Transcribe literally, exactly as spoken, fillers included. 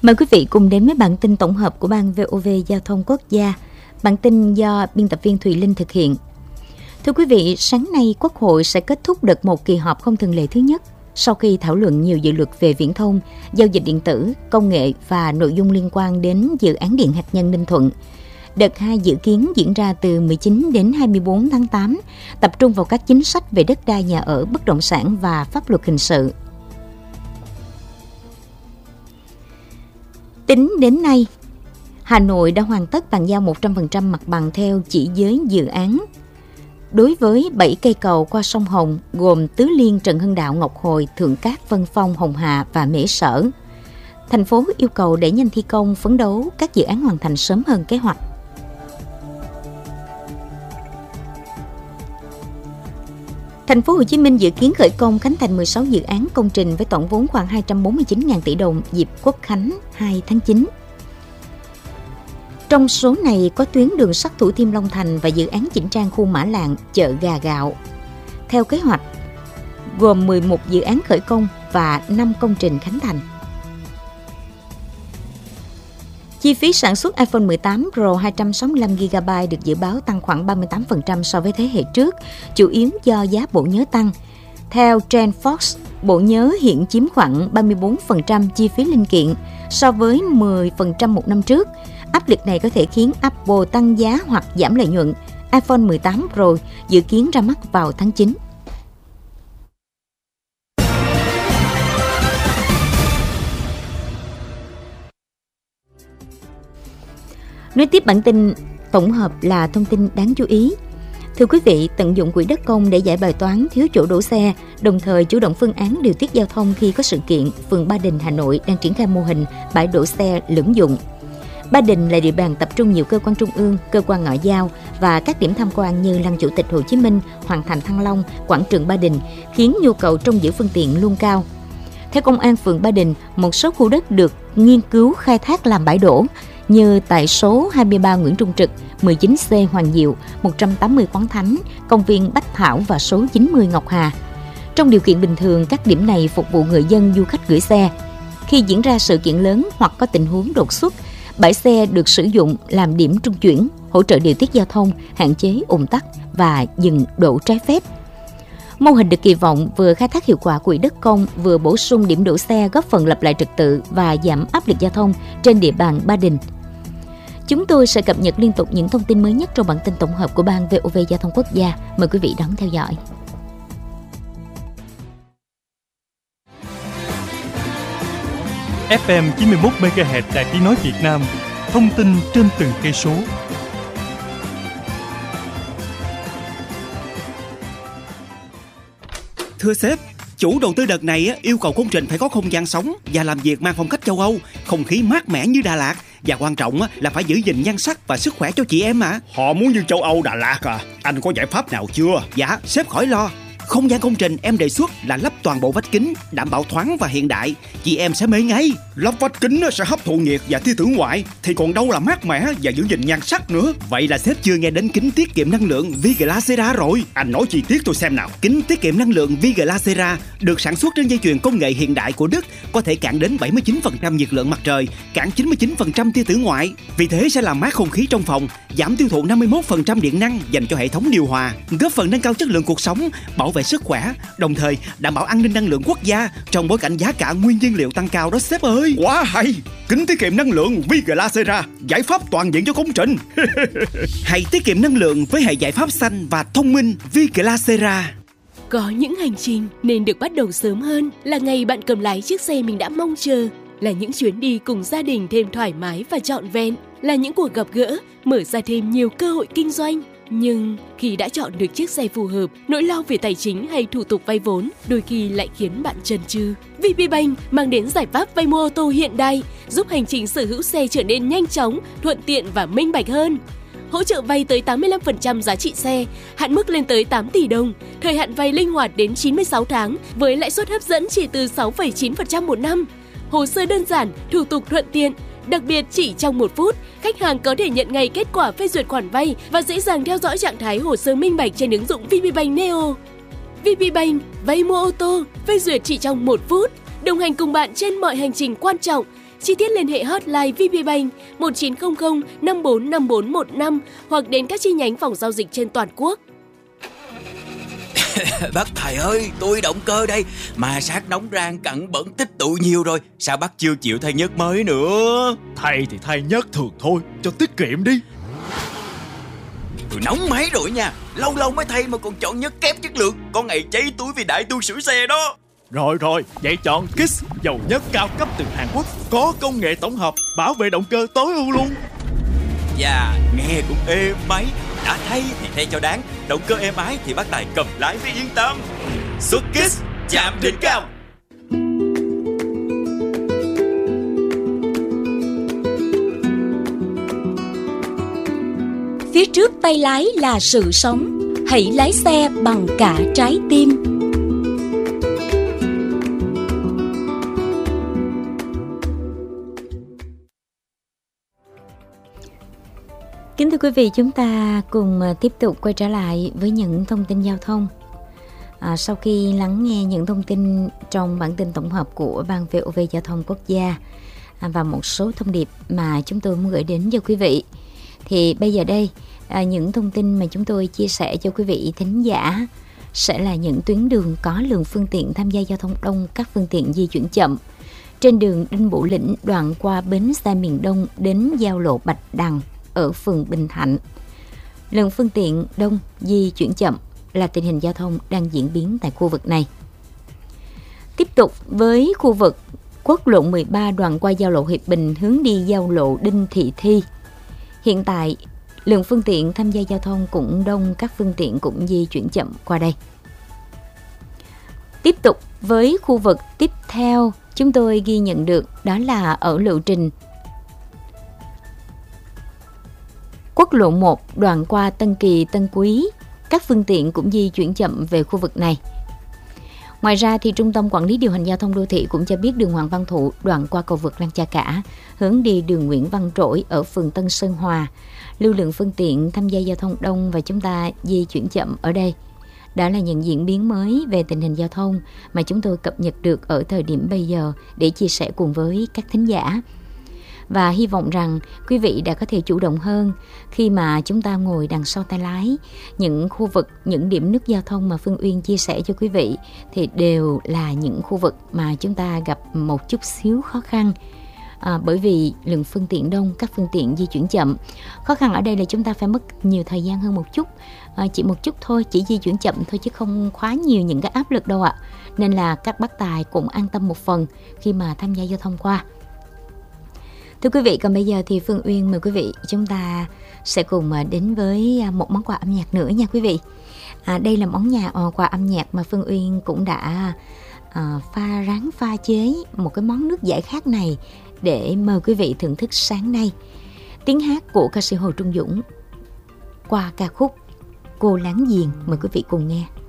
Mời quý vị cùng đến với bản tin tổng hợp của Ban vê o vê Giao thông Quốc gia. Bản tin do biên tập viên Thùy Linh thực hiện. Thưa quý vị, sáng nay Quốc hội sẽ kết thúc đợt một kỳ họp không thường lệ thứ nhất sau khi thảo luận nhiều dự luật về viễn thông, giao dịch điện tử, công nghệ và nội dung liên quan đến dự án điện hạt nhân Ninh Thuận. Đợt hai dự kiến diễn ra từ mười chín đến hai mươi bốn tháng tám, tập trung vào các chính sách về đất đai, nhà ở, bất động sản và pháp luật hình sự. Tính đến nay, Hà Nội đã hoàn tất bàn giao một trăm phần trăm mặt bằng theo chỉ giới dự án. Đối với bảy cây cầu qua sông Hồng gồm Tứ Liên, Trần Hưng Đạo, Ngọc Hồi, Thượng Cát, Vân Phong, Hồng Hà và Mễ Sở. Thành phố yêu cầu đẩy nhanh thi công, phấn đấu các dự án hoàn thành sớm hơn kế hoạch. Thành phố Hồ Chí Minh dự kiến khởi công khánh thành mười sáu dự án công trình với tổng vốn khoảng hai trăm bốn mươi chín nghìn tỷ đồng dịp Quốc khánh hai tháng chín. Trong số này có tuyến đường sắt Thủ Thiêm - Long Thành và dự án chỉnh trang khu Mã Lạng, chợ Gà Gạo. Theo kế hoạch, gồm mười một dự án khởi công và năm công trình khánh thành. Chi phí sản xuất iPhone mười tám Pro hai trăm sáu mươi lăm gi ga bai được dự báo tăng khoảng ba mươi tám phần trăm so với thế hệ trước, chủ yếu do giá bộ nhớ tăng. Theo TrendFox, bộ nhớ hiện chiếm khoảng ba mươi bốn phần trăm chi phí linh kiện so với mười phần trăm một năm trước. Áp lực này có thể khiến Apple tăng giá hoặc giảm lợi nhuận. iPhone mười tám Pro dự kiến ra mắt vào tháng chín. Nối tiếp bản tin tổng hợp là thông tin đáng chú ý. Thưa quý vị, tận dụng quỹ đất công để giải bài toán thiếu chỗ đỗ xe, đồng thời chủ động phương án điều tiết giao thông khi có sự kiện, phường Ba Đình, Hà Nội đang triển khai mô hình bãi đỗ xe lưỡng dụng. Ba Đình là địa bàn tập trung nhiều cơ quan trung ương, cơ quan ngoại giao và các điểm tham quan như Lăng Chủ tịch Hồ Chí Minh, Hoàng thành Thăng Long, quảng trường Ba Đình, khiến nhu cầu trông giữ phương tiện luôn cao. Theo Công an phường Ba Đình, một số khu đất được nghiên cứu khai thác làm bãi đỗ, như tại số hai mươi ba Nguyễn Trung Trực, mười chín C Hoàng Diệu, một trăm tám mươi Quán Thánh, công viên Bách Thảo và số chín mươi Ngọc Hà. Trong điều kiện bình thường, các điểm này phục vụ người dân, du khách gửi xe. Khi diễn ra sự kiện lớn hoặc có tình huống đột xuất, bãi xe được sử dụng làm điểm trung chuyển, hỗ trợ điều tiết giao thông, hạn chế ùn tắc và dừng đỗ trái phép. Mô hình được kỳ vọng vừa khai thác hiệu quả quỹ đất công, vừa bổ sung điểm đỗ xe, góp phần lập lại trật tự và giảm áp lực giao thông trên địa bàn Ba Đình. Chúng tôi sẽ cập nhật liên tục những thông tin mới nhất trong bản tin tổng hợp của Ban vê o vê Giao thông Quốc gia. Mời quý vị đón theo dõi. ép em chín mươi mốt mê ga héc Đài Tiếng nói Việt Nam, thông tin trên từng cây số. Thưa sếp, chủ đầu tư đợt này yêu cầu công trình phải có không gian sống và làm việc mang phong cách châu Âu, không khí mát mẻ như Đà Lạt. Và quan trọng là phải giữ gìn nhan sắc và sức khỏe cho chị em mà. Họ muốn như châu Âu Đà Lạt à? Anh có giải pháp nào chưa? Dạ, sếp khỏi lo. Không gian công trình em đề xuất là lắp toàn bộ vách kính, đảm bảo thoáng và hiện đại. Chị em sẽ mê ngay. Lắp vách kính sẽ hấp thụ nhiệt và tia tử ngoại, thì còn đâu là mát mẻ và giữ gìn nhan sắc nữa. Vậy là sếp chưa nghe đến kính tiết kiệm năng lượng Viglacera rồi. Anh nói chi tiết tôi xem nào. Kính tiết kiệm năng lượng Viglacera được sản xuất trên dây chuyền công nghệ hiện đại của Đức, có thể cản đến bảy mươi chín phần trăm nhiệt lượng mặt trời, cản chín mươi chín phần trăm tia tử ngoại. Vì thế sẽ làm mát không khí trong phòng, giảm tiêu thụ năm mươi mốt phần trăm điện năng dành cho hệ thống điều hòa, góp phần nâng cao chất lượng cuộc sống, bảo vệ sức khỏe, đồng thời đảm bảo an ninh năng lượng quốc gia trong bối cảnh giá cả nguyên nhiên liệu tăng cao đó sếp ơi. Quá hay! Kính tiết kiệm năng lượng Viglacera, giải pháp toàn diện cho công trình. Hãy tiết kiệm năng lượng với hệ giải pháp xanh và thông minh Viglacera. Có những hành trình nên được bắt đầu sớm hơn, là ngày bạn cầm lái chiếc xe mình đã mong chờ, là những chuyến đi cùng gia đình thêm thoải mái và trọn vẹn, là những cuộc gặp gỡ mở ra thêm nhiều cơ hội kinh doanh. Nhưng khi đã chọn được chiếc xe phù hợp, nỗi lo về tài chính hay thủ tục vay vốn đôi khi lại khiến bạn chần chừ. vê pê Bank mang đến giải pháp vay mua ô tô hiện đại, giúp hành trình sở hữu xe trở nên nhanh chóng, thuận tiện và minh bạch hơn. Hỗ trợ vay tới tám mươi lăm phần trăm giá trị xe, hạn mức lên tới tám tỷ đồng, thời hạn vay linh hoạt đến chín mươi sáu tháng với lãi suất hấp dẫn chỉ từ sáu phẩy chín phần trăm một năm. Hồ sơ đơn giản, thủ tục thuận tiện. Đặc biệt, chỉ trong một phút, khách hàng có thể nhận ngay kết quả phê duyệt khoản vay và dễ dàng theo dõi trạng thái hồ sơ minh bạch trên ứng dụng vê pê Bank Neo. vê pê Bank, vay mua ô tô, phê duyệt chỉ trong một phút, đồng hành cùng bạn trên mọi hành trình quan trọng. Chi tiết liên hệ hotline vê pê Bank một chín không không năm bốn năm bốn một năm hoặc đến các chi nhánh phòng giao dịch trên toàn quốc. Bác thầy ơi, tôi động cơ đây, mà sát nóng rang cặn bẩn tích tụ nhiều rồi, sao bác chưa chịu thay nhớt mới nữa? Thay thì thay nhớt thường thôi, cho tiết kiệm đi. Tôi nóng máy rồi nha, lâu lâu mới thay mà còn chọn nhớt kém chất lượng, có ngày cháy túi vì đại tu sửa xe đó. Rồi rồi, vậy chọn Kiss, dầu nhớt cao cấp từ Hàn Quốc, có công nghệ tổng hợp, bảo vệ động cơ tối ưu luôn. Dạ, nghe cũng êm máy. Đã thay thì thay cho đáng, động cơ êm ái thì bác Tài cầm lái với yên tâm. Xuất Kiss, chạm đỉnh cao. Phía trước tay lái là sự sống, hãy lái xe bằng cả trái tim. Kính thưa quý vị, chúng ta cùng tiếp tục quay trở lại với những thông tin giao thông. À, sau khi lắng nghe những thông tin trong bản tin tổng hợp của Ban vê o vê Giao thông Quốc gia à, và một số thông điệp mà chúng tôi muốn gửi đến cho quý vị, thì bây giờ đây à, những thông tin mà chúng tôi chia sẻ cho quý vị thính giả sẽ là những tuyến đường có lượng phương tiện tham gia giao thông đông, các phương tiện di chuyển chậm. Trên đường Đinh Bộ Lĩnh đoạn qua bến xe miền Đông đến giao lộ Bạch Đằng ở phường Bình Thạnh, lượng phương tiện đông, di chuyển chậm là tình hình giao thông đang diễn biến tại khu vực này. Tiếp tục với khu vực quốc lộ mười ba đoạn qua giao lộ Hiệp Bình hướng đi giao lộ Đinh Thị Thi. Hiện tại, lượng phương tiện tham gia giao thông cũng đông, các phương tiện cũng di chuyển chậm qua đây. Tiếp tục với khu vực tiếp theo, chúng tôi ghi nhận được đó là ở lộ trình quốc lộ một đoạn qua Tân Kỳ, Tân Quý, các phương tiện cũng di chuyển chậm về khu vực này. Ngoài ra thì Trung tâm Quản lý Điều hành Giao thông Đô thị cũng cho biết đường Hoàng Văn Thụ đoạn qua cầu vượt Lăng Cha Cả hướng đi đường Nguyễn Văn Trỗi ở phường Tân Sơn Hòa, lưu lượng phương tiện tham gia giao thông đông và chúng ta di chuyển chậm ở đây. Đó là những diễn biến mới về tình hình giao thông mà chúng tôi cập nhật được ở thời điểm bây giờ để chia sẻ cùng với các thính giả. Và hy vọng rằng quý vị đã có thể chủ động hơn khi mà chúng ta ngồi đằng sau tay lái. Những khu vực, những điểm nút giao thông mà Phương Uyên chia sẻ cho quý vị thì đều là những khu vực mà chúng ta gặp một chút xíu khó khăn. À, bởi vì lượng phương tiện đông, các phương tiện di chuyển chậm. Khó khăn ở đây là chúng ta phải mất nhiều thời gian hơn một chút, à, chỉ một chút thôi, chỉ di chuyển chậm thôi chứ không quá nhiều những cái áp lực đâu ạ. Nên là các bác tài cũng an tâm một phần khi mà tham gia giao thông qua. Thưa quý vị, còn bây giờ thì Phương Uyên mời quý vị chúng ta sẽ cùng đến với một món quà âm nhạc nữa nha quý vị. À, đây là món nhà à, quà âm nhạc mà Phương Uyên cũng đã à, pha ráng pha chế một cái món nước giải khát này để mời quý vị thưởng thức sáng nay. Tiếng hát của ca sĩ Hồ Trung Dũng qua ca khúc Cô Láng Giềng, mời quý vị cùng nghe.